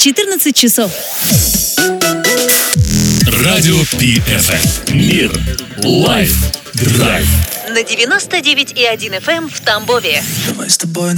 14 часов. Радио PFM. Мир. Лайф. Драйв. На 99,1 FM в Тамбове. Давай с тобой